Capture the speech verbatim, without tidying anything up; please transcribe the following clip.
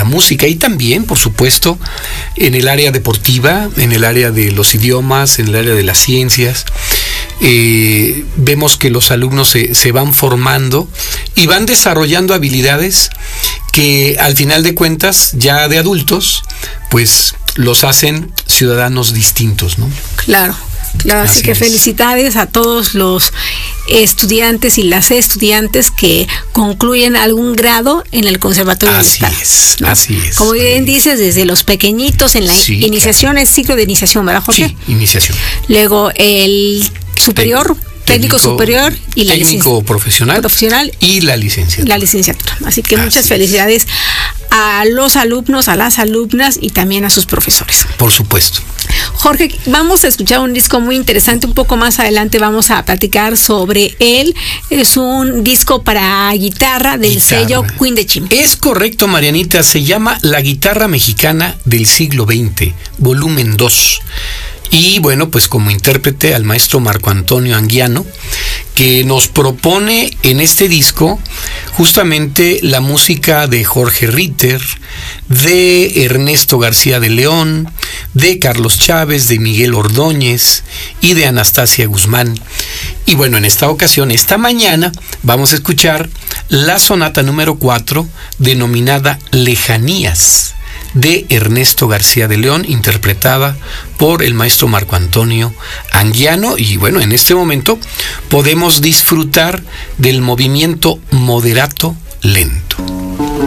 música y también, por supuesto, en el área deportiva, en el área de los idiomas, en el área de las ciencias. Eh, vemos que los alumnos se, se van formando y van desarrollando habilidades que al final de cuentas, ya de adultos, pues los hacen ciudadanos distintos, ¿no? Claro. Claro, así, así que es. Felicidades a todos los estudiantes y las estudiantes que concluyen algún grado en el Conservatorio del Estado. Así es, ¿no? Así es. Como bien dices, desde los pequeñitos en la sí, iniciación, claro. Es ciclo de iniciación, ¿verdad, Jorge? Sí, iniciación. Luego el superior, técnico, técnico superior y la técnico profesional, profesional y la licenciatura. La licenciatura. Así que así muchas es. Felicidades a los alumnos, a las alumnas y también a sus profesores. Por supuesto. Jorge, vamos a escuchar un disco muy interesante. Un poco más adelante vamos a platicar sobre él. Es un disco para guitarra del guitarra. sello Quindecim. Es correcto, Marianita. Se llama La Guitarra Mexicana del Siglo veinte, volumen dos. Y bueno, pues como intérprete al maestro Marco Antonio Anguiano, que nos propone en este disco justamente la música de Jorge Ritter, de Ernesto García de León, de Carlos Chávez, de Miguel Ordóñez y de Anastasia Guzmán. Y bueno, en esta ocasión, esta mañana, vamos a escuchar la sonata número cuatro, denominada Lejanías, de Ernesto García de León, interpretada por el maestro Marco Antonio Anguiano. Y bueno, en este momento podemos disfrutar del movimiento moderato lento.